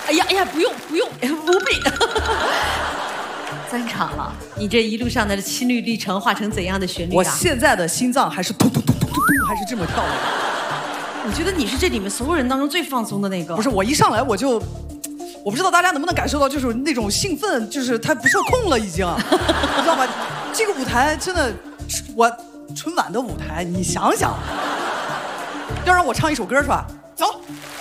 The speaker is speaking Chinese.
哎呀哎呀，不用，不必。3场了，你这一路上的心率历程化成怎样的旋律啊？ 我现在的心脏还是咚咚咚咚咚咚，还是这么跳的。 我觉得你是这里面所有人当中最放松的那个。 不是，我一上来我就，我不知道大家能不能感受到，就是那种兴奋，就是它不受控了已经，你知道吧？这个舞台真的，我春晚的舞台，你想想，要让我唱一首歌是吧？走。